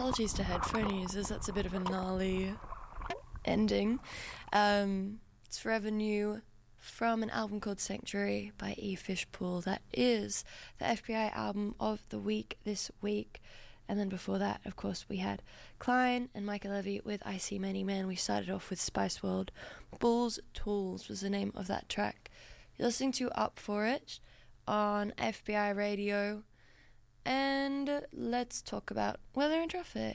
Apologies to headphone users, that's a bit of a gnarly ending. It's Forever New from an album called Sanctuary by E. Fishpool. That is the FBI album of the week this week. And then before that, of course, we had Klein and Micah Levy with I See Many Men. We started off with Spice World. Bulls Tools was the name of that track. You're listening to Up For It on FBI Radio. And let's talk about weather and traffic.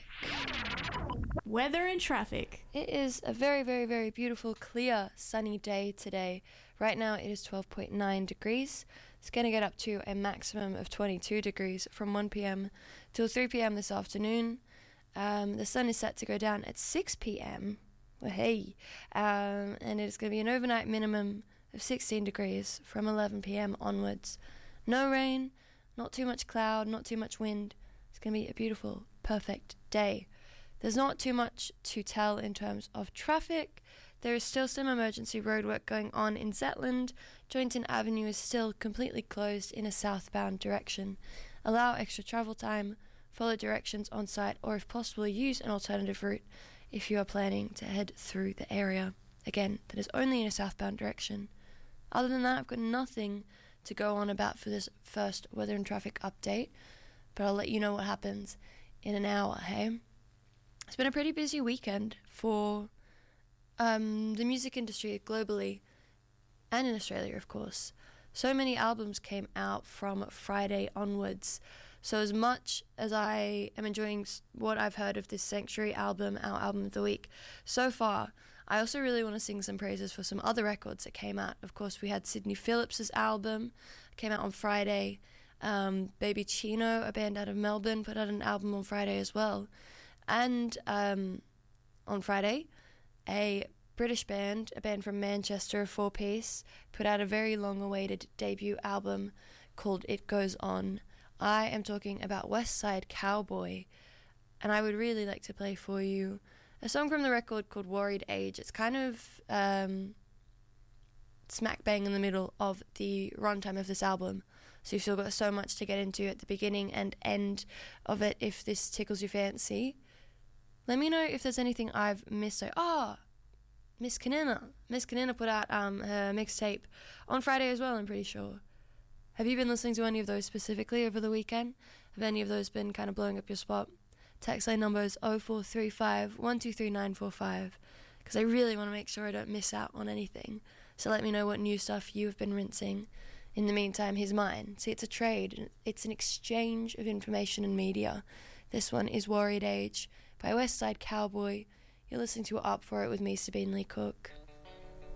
Weather and traffic. It is a very, very, very beautiful, clear, sunny day today. Right now it is 12.9 degrees. It's going to get up to a maximum of 22 degrees from 1 p.m. till 3 p.m. this afternoon. The sun is set to go down at 6 p.m. Well, hey. And it's going to be an overnight minimum of 16 degrees from 11 p.m. onwards. No rain, not too much cloud, not too much wind. It's going to be a beautiful, perfect day. There's not too much to tell in terms of traffic. There is still some emergency roadwork going on in Zetland. Joynton Avenue is still completely closed in a southbound direction. Allow extra travel time, follow directions on site, or if possible use an alternative route if you are planning to head through the area. Again, that is only in a southbound direction. Other than that, I've got nothing to go on about for this first weather and traffic update, but I'll let you know what happens in an hour, hey? It's been a pretty busy weekend for the music industry globally and in Australia, of course. So many albums came out from Friday onwards. So as much as I am enjoying what I've heard of this Sanctuary album, our album of the week, so far, I also really want to sing some praises for some other records that came out. Of course, we had Sydney Phillips's album, came out on Friday. Baby Chino, a band out of Melbourne, put out an album on Friday as well. And on Friday, a British band, a band from Manchester, a four-piece, put out a very long-awaited debut album called It Goes On. I am talking about West Side Cowboy, and I would really like to play for you a song from the record called Worried Age. It's kind of smack bang in the middle of the runtime of this album, so you've still got so much to get into at the beginning and end of it if this tickles your fancy. Let me know if there's anything I've missed. Miss Kanina. Miss Kanina put out her mixtape on Friday as well, I'm pretty sure. Have you been listening to any of those specifically over the weekend? Have any of those been kind of blowing up your spot? Text line number is 0435 123 945, because I really want to make sure I don't miss out on anything. So let me know what new stuff you've been rinsing. In the meantime, here's mine. See, it's a trade. It's an exchange of information and media. This one is Worried Age by West Side Cowboy. You're listening to Up For It with me, Sabine Lee Cook.